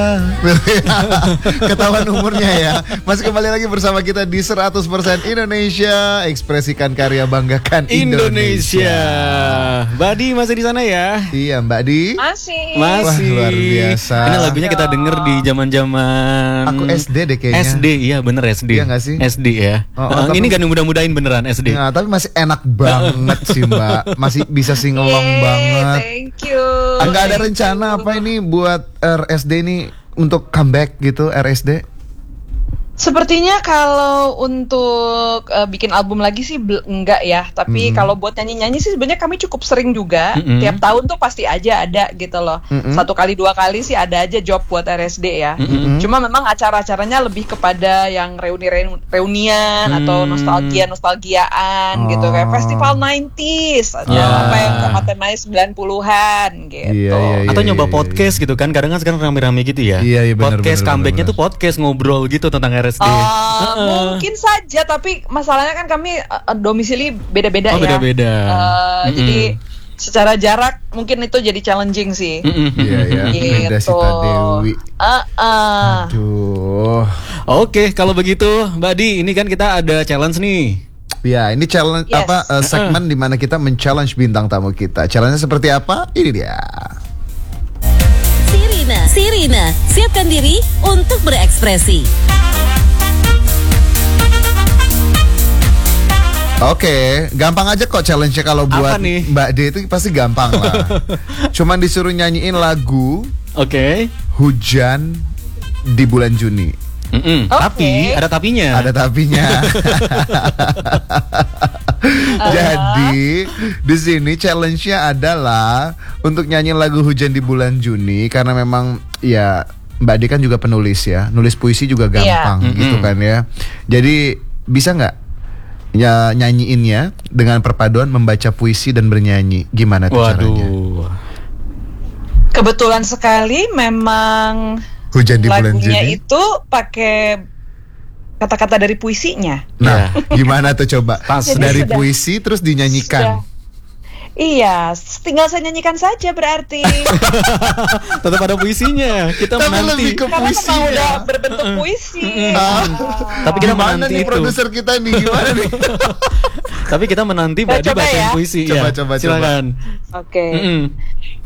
Ketahuan umurnya ya. Masih kembali lagi bersama kita di 100% Indonesia. Ekspresikan karya, banggakan Indonesia. Mbak Di masih di sana ya? Iya Mbak Di. Masih. Wah, luar biasa. Ini lagunya kita denger di zaman-zaman Aku SD deh kayaknya. SD, iya bener SD. Iya nggak sih? SD ya. Tapi ini gak mudah-mudahin beneran SD. Nah, tapi masih enak banget sih Mbak. Masih bisa singelong banget. Thank you. Enggak ada rencana apa ini buat RSD ini untuk comeback gitu, RSD? Sepertinya kalau untuk bikin album lagi sih enggak ya. Tapi kalau buat nyanyi-nyanyi sih sebenarnya kami cukup sering juga. Tiap tahun tuh pasti aja ada gitu loh. 1 kali 2 kali sih ada aja job buat RSD ya. Cuma memang acara-acaranya lebih kepada yang reunian atau nostalgiaan gitu. Kayak festival 90s atau apa yang temanya 90-an gitu. Atau nyoba podcast gitu kan. Kadang kan sekarang rame-rame gitu ya. Iya, bener, podcast comebacknya tuh podcast ngobrol gitu tentang RSD. Mungkin saja, tapi masalahnya kan kami domisili beda-beda ya. Beda-beda. Jadi secara jarak mungkin itu jadi challenging sih. Iya. Beda Gitu. Sita Dewi. Aduh. Oke, kalau begitu Mbak Di, ini kan kita ada challenge nih. Ya, ini challenge Yes. segmen di mana kita men-challenge bintang tamu kita. Challenge-nya seperti apa? Ini dia. Sirina, siapkan diri untuk berekspresi. Oke, gampang aja kok challenge-nya kalau buat Mbak D itu pasti gampang lah. Cuman disuruh nyanyiin lagu Hujan di bulan Juni. Tapi ada tapinya. Ada tapinya. Jadi di sini challenge-nya adalah untuk nyanyiin lagu Hujan di bulan Juni karena memang ya Mbak D kan juga penulis ya, nulis puisi juga gampang gitu kan ya. Jadi bisa nggak ya nyanyiinnya dengan perpaduan membaca puisi dan bernyanyi? Gimana tuh caranya? Kebetulan sekali memang Hujan di bulan lagunya Juni itu pakai kata-kata dari puisinya. Nah, gimana tuh coba? Dari sudah, puisi terus dinyanyikan. Iya, tinggal saya nyanyikan saja berarti. Tetap ada puisinya. Kita menanti. Ke karena puisinya. memang udah berbentuk puisi. Tapi kita gimana menanti nih itu. produser kita nih? Gimana nih? Tapi kita menanti Mbak Di Coba bacain ya. puisi. Coba. Silakan. Oke.